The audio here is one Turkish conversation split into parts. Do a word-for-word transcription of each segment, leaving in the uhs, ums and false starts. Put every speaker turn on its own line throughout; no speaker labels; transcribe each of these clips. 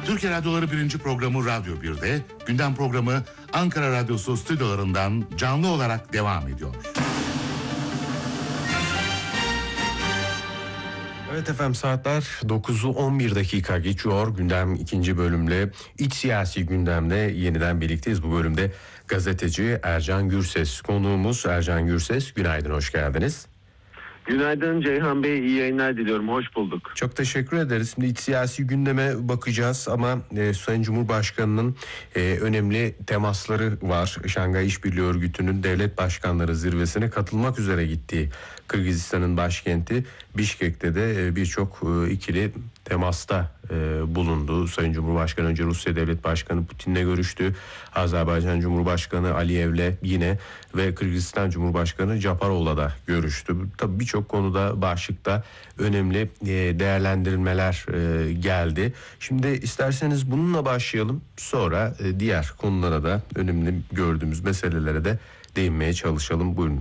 Türkiye Radyoları birinci programı Radyo bir'de, gündem programı Ankara Radyosu stüdyolarından canlı olarak devam ediyor.
Evet efendim, saatler dokuzu on bir dakika geçiyor. Gündem ikinci bölümle iç siyasi gündemle yeniden birlikteyiz. Bu bölümde gazeteci Ercan Gürses konuğumuz. Ercan Gürses, günaydın, hoş geldiniz.
Günaydın Ceyhan Bey, iyi yayınlar diliyorum, hoş bulduk.
Çok teşekkür ederiz. Şimdi iç siyasi gündeme bakacağız ama e, Sayın Cumhurbaşkanı'nın e, önemli temasları var. Şangay İşbirliği Örgütü'nün devlet başkanları zirvesine katılmak üzere gittiği Kırgızistan'ın başkenti Bişkek'te de e, birçok e, ikili temasta e, bulundu. Sayın Cumhurbaşkanı önce Rusya Devlet Başkanı Putin'le görüştü. Azerbaycan Cumhurbaşkanı Aliyev'le yine ve Kırgızistan Cumhurbaşkanı Japarov'la da görüştü. Tabii birçok konuda, başlıkta önemli e, değerlendirmeler e, geldi. Şimdi isterseniz bununla başlayalım. Sonra e, diğer konulara da, önemli gördüğümüz meselelere de değinmeye çalışalım. Buyurun.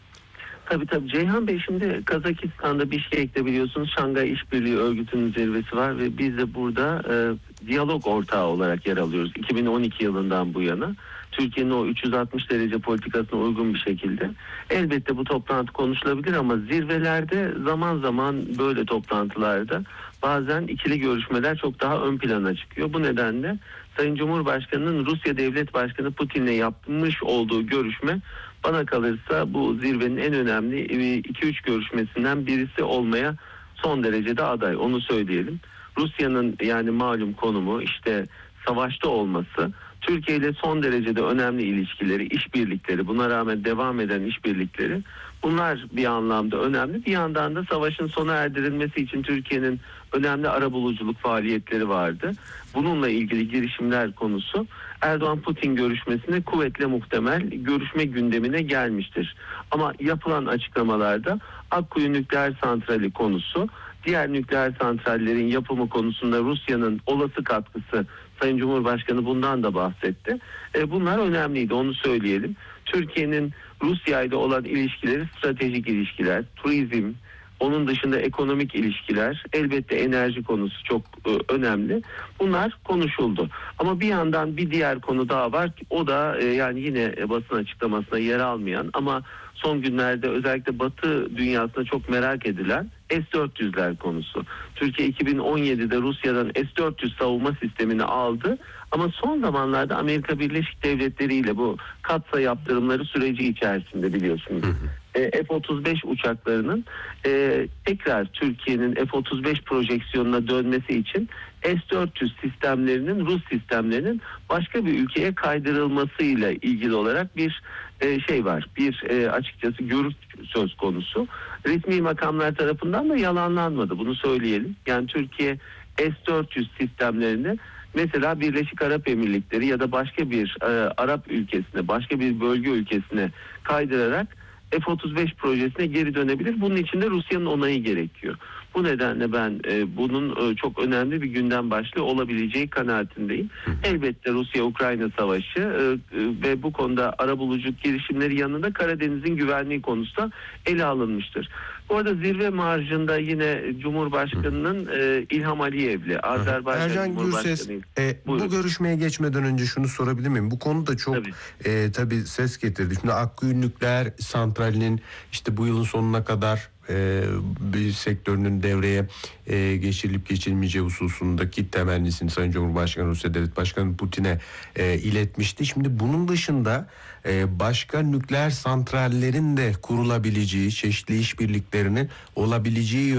Tabii tabii Ceyhan Bey, şimdi Kazakistan'da Bişkek'te biliyorsunuz Şangay İşbirliği Örgütü'nün zirvesi var ve biz de burada e, diyalog ortağı olarak yer alıyoruz. iki bin on iki yılından bu yana Türkiye'nin o üç yüz altmış derece politikasına uygun bir şekilde. Elbette bu toplantı konuşulabilir ama zirvelerde zaman zaman, böyle toplantılarda bazen ikili görüşmeler çok daha ön plana çıkıyor. Bu nedenle Sayın Cumhurbaşkanı'nın Rusya Devlet Başkanı Putin'le yapmış olduğu görüşme bana kalırsa bu zirvenin en önemli iki üç görüşmesinden birisi olmaya son derecede aday. Onu söyleyelim. Rusya'nın yani malum konumu, işte savaşta olması, Türkiye ile son derecede önemli ilişkileri, işbirlikleri, buna rağmen devam eden işbirlikleri, bunlar bir anlamda önemli. Bir yandan da savaşın sona erdirilmesi için Türkiye'nin önemli arabuluculuk faaliyetleri vardı. Bununla ilgili girişimler konusu Erdoğan-Putin görüşmesinde kuvvetle muhtemel görüşme gündemine gelmiştir. Ama yapılan açıklamalarda Akkuyu Nükleer Santrali konusu, diğer nükleer santrallerin yapımı konusunda Rusya'nın olası katkısı, Sayın Cumhurbaşkanı bundan da bahsetti. E, bunlar önemliydi, onu söyleyelim. Türkiye'nin Rusya ile olan ilişkileri, stratejik ilişkiler, turizm, onun dışında ekonomik ilişkiler, elbette enerji konusu çok e, önemli. Bunlar konuşuldu. Ama bir yandan bir diğer konu daha var. O da e, yani yine basın açıklamasına yer almayan ama son günlerde özellikle Batı dünyasında çok merak edilen S dört yüzler konusu. Türkiye iki bin on yedide Rusya'dan S dört yüz savunma sistemini aldı. Ama son zamanlarda Amerika Birleşik Devletleri ile bu katsa yaptırımları süreci içerisinde biliyorsunuz. F otuz beş uçaklarının e, tekrar Türkiye'nin F otuz beş projeksiyonuna dönmesi için S dört yüz sistemlerinin, Rus sistemlerinin başka bir ülkeye kaydırılmasıyla ilgili olarak bir e, şey var. Bir e, açıkçası görüş söz konusu. Resmi makamlar tarafından da yalanlanmadı. Bunu söyleyelim. Yani Türkiye S dört yüz sistemlerini mesela Birleşik Arap Emirlikleri ya da başka bir e, Arap ülkesine, başka bir bölge ülkesine kaydırarak F otuz beş projesine geri dönebilir. Bunun için de Rusya'nın onayı gerekiyor. Bu nedenle ben e, bunun e, çok önemli bir gündem başlığı olabileceği kanaatindeyim. Elbette Rusya-Ukrayna savaşı e, e, ve bu konuda arabuluculuk girişimleri yanında Karadeniz'in güvenliği konusu da ele alınmıştır. Bu arada zirve marjında yine Cumhurbaşkanı'nın e, İlham Aliyev'le, Azerbaycan
Ercan
Cumhurbaşkanı.
Gürses, e, bu görüşmeye geçmeden önce şunu sorabilir miyim? Bu konu da çok tabii. E, tabii ses getirdi. Şimdi Akkuyu Nükleer Santrali'nin işte bu yılın sonuna kadar e, bir sektörünün devreye e, geçirilip geçirilmeyeceği hususundaki temennisini Sayın Cumhurbaşkanı Rusya Devlet Başkanı Putin'e e, iletmişti. Şimdi bunun dışında e, başka nükleer santrallerin de kurulabileceği, çeşitli işbirliklerinin olabileceği